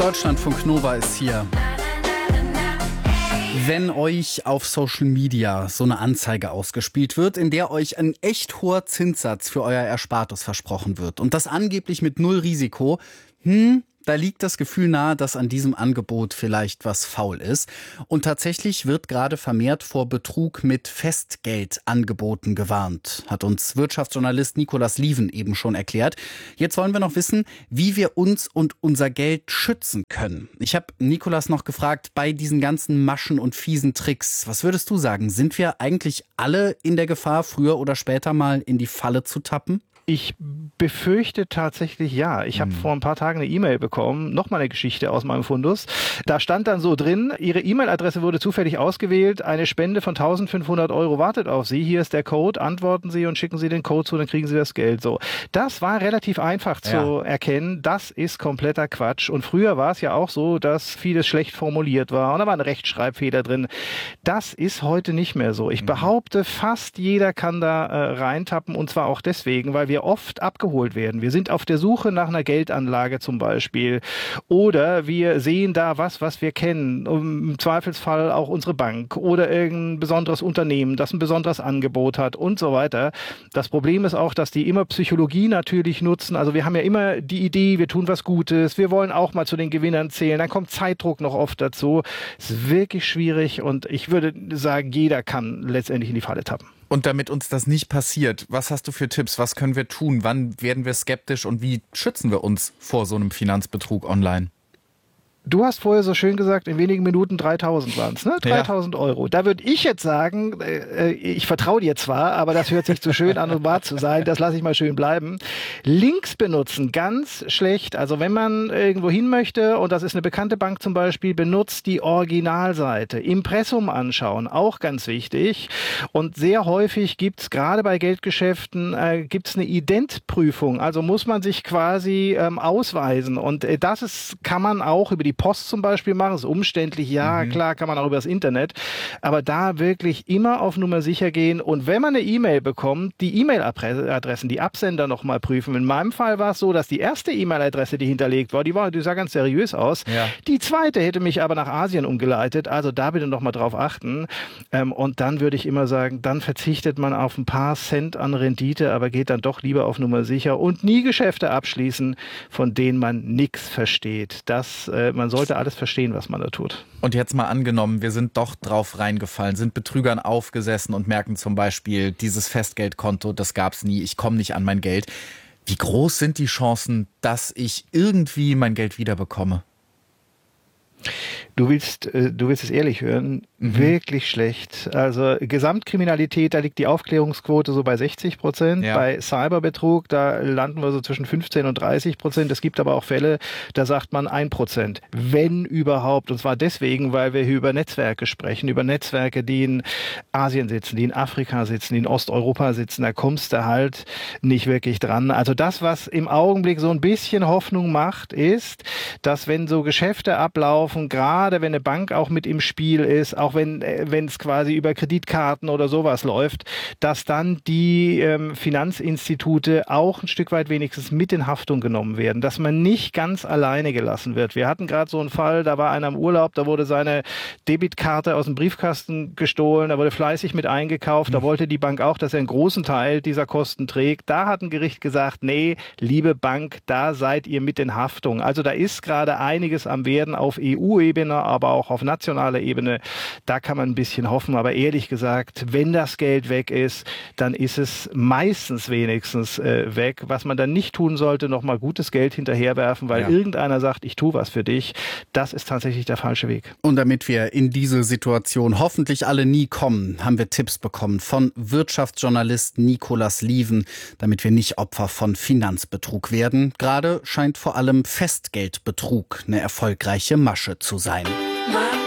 Deutschlandfunk Nova ist hier. Wenn euch auf Social Media so eine Anzeige ausgespielt wird, in der euch ein echt hoher Zinssatz für euer Erspartes versprochen wird und das angeblich mit null Risiko, da liegt das Gefühl nahe, dass an diesem Angebot vielleicht was faul ist. Und tatsächlich wird gerade vermehrt vor Betrug mit Festgeldangeboten gewarnt, hat uns Wirtschaftsjournalist Nicolas Lieven eben schon erklärt. Jetzt wollen wir noch wissen, wie wir uns und unser Geld schützen können. Ich habe Nicolas noch gefragt, bei diesen ganzen Maschen und fiesen Tricks, was würdest du sagen, sind wir eigentlich alle in der Gefahr, früher oder später mal in die Falle zu tappen? Ich befürchte tatsächlich ja. Ich habe vor ein paar Tagen eine E-Mail bekommen, nochmal eine Geschichte aus meinem Fundus. Da stand dann so drin, Ihre E-Mail-Adresse wurde zufällig ausgewählt, eine Spende von 1.500 € wartet auf Sie. Hier ist der Code, antworten Sie und schicken Sie den Code zu, dann kriegen Sie das Geld. So, das war relativ einfach zu erkennen. Das ist kompletter Quatsch. Und früher war es ja auch so, dass vieles schlecht formuliert war und da war ein Rechtschreibfehler drin. Das ist heute nicht mehr so. Ich behaupte, fast jeder kann da reintappen und zwar auch deswegen, weil wir oft abgeholt werden. Wir sind auf der Suche nach einer Geldanlage zum Beispiel oder wir sehen da was wir kennen, im Zweifelsfall auch unsere Bank oder irgendein besonderes Unternehmen, das ein besonderes Angebot hat und so weiter. Das Problem ist auch, dass die immer Psychologie natürlich nutzen. Also wir haben ja immer die Idee, wir tun was Gutes, wir wollen auch mal zu den Gewinnern zählen, dann kommt Zeitdruck noch oft dazu. Es ist wirklich schwierig und ich würde sagen, jeder kann letztendlich in die Falle tappen. Und damit uns das nicht passiert, was hast du für Tipps? Was können wir tun? Wann werden wir skeptisch und wie schützen wir uns vor so einem Finanzbetrug online? Du hast vorher so schön gesagt, in wenigen Minuten 3.000 waren es, ne? 3.000 €. Da würde ich jetzt sagen, ich vertraue dir zwar, aber das hört sich zu schön an, um wahr zu sein. Das lasse ich mal schön bleiben. Links benutzen, ganz schlecht. Also wenn man irgendwo hin möchte, und das ist eine bekannte Bank zum Beispiel, benutzt die Originalseite. Impressum anschauen, auch ganz wichtig. Und sehr häufig gibt es, gerade bei Geldgeschäften, gibt's eine Identprüfung. Also muss man sich quasi ausweisen. Und kann man auch über die Post zum Beispiel machen, ist umständlich, ja, klar, kann man auch über das Internet, aber da wirklich immer auf Nummer sicher gehen und wenn man eine E-Mail bekommt, die E-Mail-Adressen, die Absender nochmal prüfen. In meinem Fall war es so, dass die erste E-Mail-Adresse, die hinterlegt war, die sah ganz seriös aus. Ja. Die zweite hätte mich aber nach Asien umgeleitet, also da bitte nochmal drauf achten. Und dann würde ich immer sagen, dann verzichtet man auf ein paar Cent an Rendite, aber geht dann doch lieber auf Nummer sicher und nie Geschäfte abschließen, von denen man nichts versteht. Man sollte alles verstehen, was man da tut. Und jetzt mal angenommen, wir sind doch drauf reingefallen, sind Betrügern aufgesessen und merken zum Beispiel, dieses Festgeldkonto, das gab's nie, ich komme nicht an mein Geld. Wie groß sind die Chancen, dass ich irgendwie mein Geld wiederbekomme? Du willst es ehrlich hören, wirklich schlecht. Also Gesamtkriminalität, da liegt die Aufklärungsquote so bei 60%. Ja. Bei Cyberbetrug, da landen wir so zwischen 15% und 30%. Es gibt aber auch Fälle, da sagt man 1%, wenn überhaupt. Und zwar deswegen, weil wir hier über Netzwerke sprechen, über Netzwerke, die in Asien sitzen, die in Afrika sitzen, die in Osteuropa sitzen. Da kommst du halt nicht wirklich dran. Also das, was im Augenblick so ein bisschen Hoffnung macht, ist, dass wenn so Geschäfte ablaufen, gerade wenn eine Bank auch mit im Spiel ist, auch wenn es quasi über Kreditkarten oder sowas läuft, dass dann die Finanzinstitute auch ein Stück weit wenigstens mit in Haftung genommen werden, dass man nicht ganz alleine gelassen wird. Wir hatten gerade so einen Fall, da war einer im Urlaub, da wurde seine Debitkarte aus dem Briefkasten gestohlen, da wurde fleißig mit eingekauft, da wollte die Bank auch, dass er einen großen Teil dieser Kosten trägt. Da hat ein Gericht gesagt, nee, liebe Bank, da seid ihr mit in Haftung. Also da ist gerade einiges am Werden auf EU-Ebene, aber auch auf nationaler Ebene. Da kann man ein bisschen hoffen, aber ehrlich gesagt, wenn das Geld weg ist, dann ist es meistens wenigstens weg. Was man dann nicht tun sollte, nochmal gutes Geld hinterherwerfen, weil irgendeiner sagt, ich tue was für dich. Das ist tatsächlich der falsche Weg. Und damit wir in diese Situation hoffentlich alle nie kommen, haben wir Tipps bekommen von Wirtschaftsjournalist Nicolas Lieven, damit wir nicht Opfer von Finanzbetrug werden. Gerade scheint vor allem Festgeldbetrug eine erfolgreiche Masche zu sein.